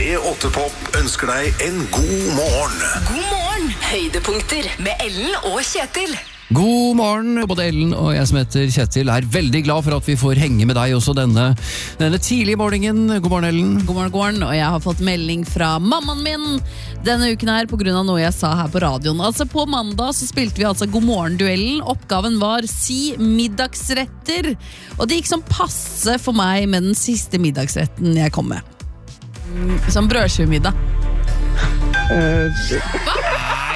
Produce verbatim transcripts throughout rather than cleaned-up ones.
P åtte Pop ønsker deg en god morgen. God morgen, høydepunkter med Ellen og Kjetil. God morgen, både Ellen og jeg som heter Kjetil er veldig glad for at vi får henge med deg også denne, denne tidlige morgenen. God morgen, Ellen. God morgen, god morgen, og jeg har fått melding fra mammaen min denne uken her på grunn av noe jeg sa her på radioen. Altså på mandag så spilte vi altså God morgen-duellen. Oppgaven var si middagsretter, og det gikk som passe for meg med den siste middagsretten jeg kom med. Som brødskivemiddag. Hva?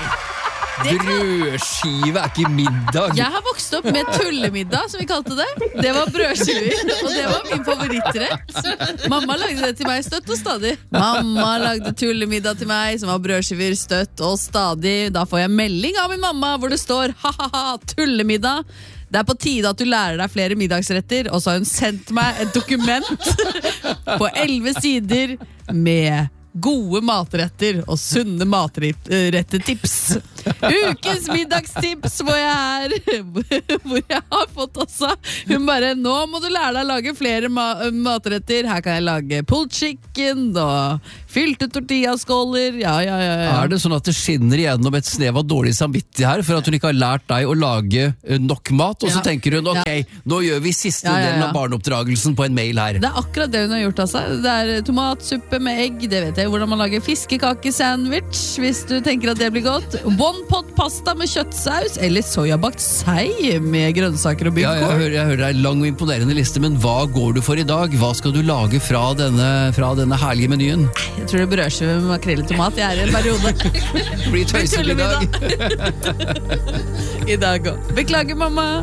Brødskive er ikke middag. Jeg har vokst opp med tullemiddag, som vi kalte det. Det var brødskiver, og det var min favorittrett. Mamma lagde det til meg støtt og stadig. Mamma lagde tullemiddag til meg, som var brødskiver støtt og stadig. Da får jeg melding av min mamma, hvor det står ha-ha-ha, tullemiddag. Det er på tide at du lærer deg flere middagsretter. Og så har hun sendt meg et dokument på elleve sider med gode matretter og sunne matrettetips. Ukens middagstips hvor jeg er hvor jeg har fått også. Hun bare, nå må du lære deg å lage flere ma- matretter. Her kan jeg lage pulled chicken og fylte tortillaskåler. Ja, ja, ja, ja. Er det sånn at det skinner igjennom et snev av dårlig samvittighet her for at hun ikke har lært deg å lage nok mat, og så Ja. tenker hun, ok, Ja. nå gjør vi siste Ja, ja, ja. delen av barneoppdragelsen på en mail her. Det er akkurat det hun har gjort, altså. Det er tomatsuppe med egg, det vet jeg hvordan man lager fiskekakesandwich, hvis du tenker at det blir godt. One pot pasta med kjøttsaus, eller sojabakt sei med grønnsaker og Ja, jeg bygdkål. hører, jeg hører det er en lang og imponerende liste, men hva går du for i dag? Hva skal du lage fra denne, fra denne herlige menyen? Jeg tror det er brødskive med makrell i tomat. Jeg er i en periode. Blir tøyselig i dag. I dag også. Beklager, mamma.